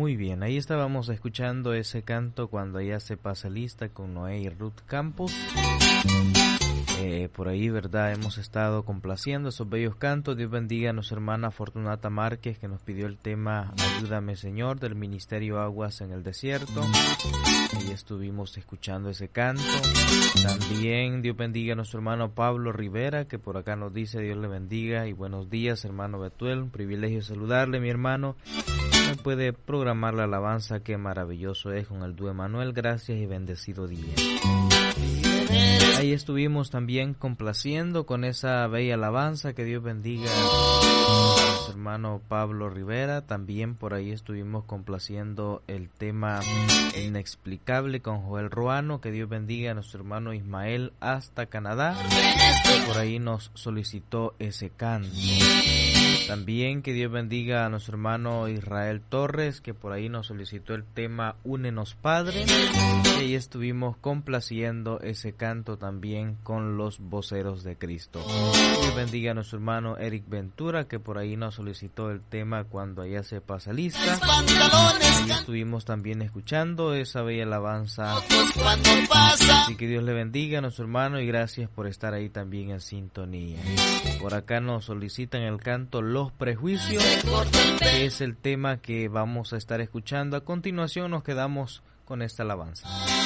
Muy bien, ahí estábamos escuchando ese canto Cuando ella se pasa lista con Noé y Ruth Campos. Por ahí, ¿verdad? Hemos estado complaciendo esos bellos cantos. Dios bendiga a nuestra hermana Fortunata Márquez, que nos pidió el tema Ayúdame Señor, del Ministerio Aguas en el Desierto. Ahí estuvimos escuchando ese canto. También Dios bendiga a nuestro hermano Pablo Rivera, que por acá nos dice Dios le bendiga y buenos días, hermano Betuel. Un privilegio saludarle, mi hermano. Me puede programar la alabanza, qué maravilloso es, con el dúo Emanuel. Gracias y bendecido día. Ahí estuvimos también complaciendo con esa bella alabanza. Que Dios bendiga a nuestro hermano Pablo Rivera. También por ahí estuvimos complaciendo el tema Inexplicable con Joel Ruano. Que Dios bendiga a nuestro hermano Ismael hasta Canadá, que por ahí nos solicitó ese canto. También que Dios bendiga a nuestro hermano Israel Torres, que por ahí nos solicitó el tema Únenos Padre. Y ahí estuvimos complaciendo ese canto también con los voceros de Cristo. Dios bendiga a nuestro hermano Eric Ventura, que por ahí nos solicitó el tema Cuando ella se pasa lista. Ahí estuvimos también escuchando esa bella alabanza. Así que Dios le bendiga a nuestro hermano y gracias por estar ahí también en sintonía. Por acá nos solicitan el canto Los Prejuicios, que es el tema que vamos a estar escuchando. A continuación nos quedamos con esta alabanza.